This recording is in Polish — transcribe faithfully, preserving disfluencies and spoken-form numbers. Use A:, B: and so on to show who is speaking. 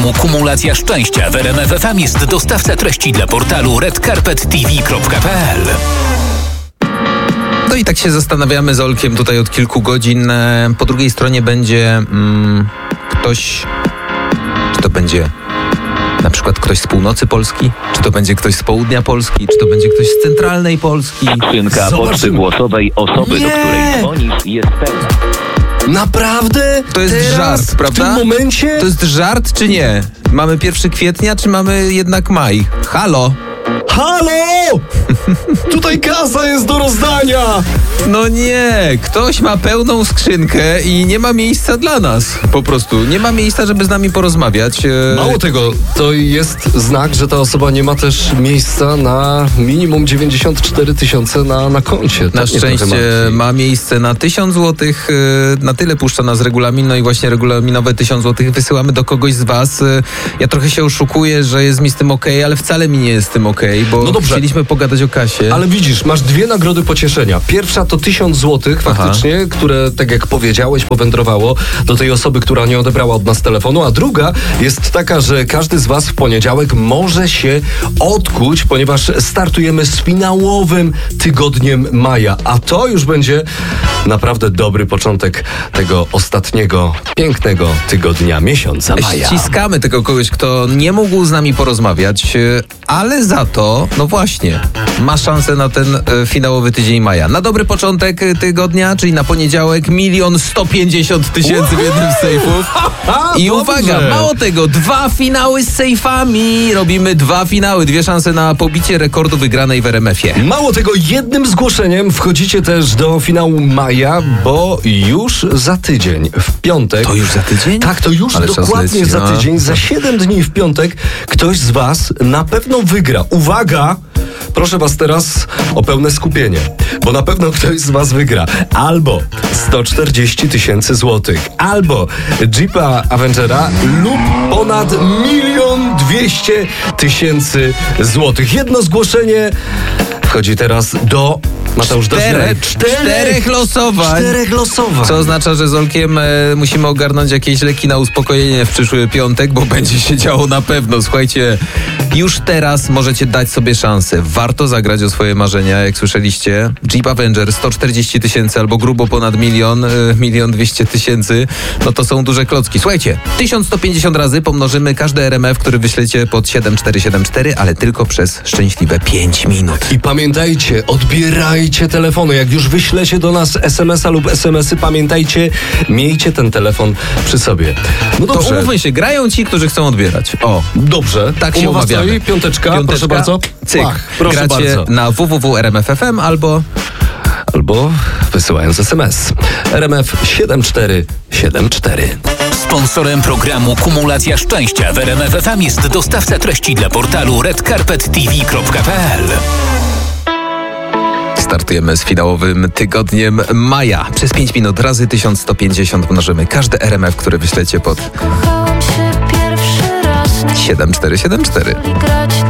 A: Kumulacja szczęścia w R M F F M jest dostawca treści dla portalu red carpet t v kropka p l.
B: No i tak się zastanawiamy z Olkiem tutaj od kilku godzin. Po drugiej stronie będzie mm, ktoś, czy to będzie na przykład ktoś z północy Polski, czy to będzie ktoś z południa Polski, czy to będzie ktoś z centralnej Polski.
C: Skrzynka poczty głosowej osoby,
D: Nie.
C: do której dzwonisz, jest pełna.
D: Naprawdę?
B: To jest
D: Teraz?
B: żart, prawda?
D: W tym momencie?
B: To jest żart czy nie? Mamy pierwszego kwietnia, czy mamy jednak maj? Halo?
D: Halo! Tutaj kasa jest do rozdania!
B: No nie, ktoś ma pełną skrzynkę i nie ma miejsca dla nas. Po prostu, nie ma miejsca, żeby z nami porozmawiać. E,
D: Mało tego, to jest znak, że ta osoba nie ma też miejsca na minimum dziewięćdziesiąt cztery tysiące na, na koncie.
B: Na
D: To mnie trochę
B: szczęście
D: martwi.
B: ma miejsce na tysiąc złotych, e, na tyle puszcza nas regulamin, no i właśnie regulaminowe tysiąc złotych wysyłamy do kogoś z was. E, Ja trochę się oszukuję, że jest mi z tym okej, ale wcale mi nie jest z tym okej, bo
D: No dobrze.
B: chcieliśmy pogadać o kasie.
D: Ale widzisz, masz dwie nagrody pocieszenia. Pierwsza to tysiąc złotych faktycznie, które, tak jak powiedziałeś, powędrowało do tej osoby, która nie odebrała od nas telefonu, a druga jest taka, że każdy z was w poniedziałek może się odkuć, ponieważ startujemy z finałowym tygodniem maja, a to już będzie naprawdę dobry początek tego ostatniego, pięknego tygodnia miesiąca maja.
B: Ściskamy tego kogoś, kto nie mógł z nami porozmawiać, e, ale za to, no właśnie, ma szansę na ten e, finałowy tydzień maja. Na dobry początek e, tygodnia, czyli na poniedziałek, milion sto pięćdziesiąt tysięcy w jednym z sejfów. I
D: dobrze.
B: uwaga, mało tego, dwa finały z sejfami. Robimy dwa finały, dwie szanse na pobicie rekordu wygranej w R M F-ie.
D: Mało tego, jednym zgłoszeniem wchodzicie też do finału maja, bo już za tydzień, w piątek...
B: To już za tydzień?
D: Tak, to już
B: Ale czas
D: dokładnie
B: leci,
D: za
B: no.
D: tydzień, za siedem dni w piątek ktoś z was na pewno wygra. Uwaga! Proszę was teraz o pełne skupienie, bo na pewno ktoś z was wygra albo sto czterdzieści tysięcy złotych, albo Jeepa Avengera lub ponad milion dwieście tysięcy złotych. Jedno zgłoszenie wchodzi teraz do... Mateusz, dasz
B: Czterech,
D: radę?
B: czterech losowań.
D: Czterech losowań.
B: Co oznacza, że z Olkiem e, musimy ogarnąć jakieś leki na uspokojenie w przyszły piątek, bo będzie się działo na pewno. Słuchajcie, już teraz możecie dać sobie szansę. Warto zagrać o swoje marzenia, jak słyszeliście. Jeep Avenger sto czterdzieści tysięcy albo grubo ponad milion, e, milion dwieście tysięcy. No to są duże klocki. Słuchajcie, tysiąc sto pięćdziesiąt razy pomnożymy każdy R M F, który wyślecie pod siedem cztery siedem cztery, ale tylko przez szczęśliwe pięć minut.
D: I pamiętajcie, odbierajcie telefony. Jak już wyślecie do nas es em es a lub es em esy, pamiętajcie, miejcie ten telefon przy sobie. No
B: To
D: dobrze.
B: umówmy się, grają ci, którzy chcą odbierać. O,
D: Dobrze.
B: tak się
D: Umowa
B: umawiamy.
D: stoi. Piąteczka,
B: Piąteczka,
D: proszę bardzo.
B: Cyk.
D: Pach, proszę
B: Gracie
D: bardzo.
B: na w w w kropka r m f f m albo
D: Albo wysyłając es em es. R M F siedem cztery siedem cztery.
A: Sponsorem programu Kumulacja szczęścia w R M F F M jest dostawca treści dla portalu red carpet t v kropka p l.
B: startujemy z finałowym tygodniem maja. Przez pięć minut razy tysiąc sto pięćdziesiąt mnożymy każdy R M F, który wyślecie pod
E: Kochałam się pierwszy raz, nie
B: siedem cztery siedem cztery.
E: chcieli grać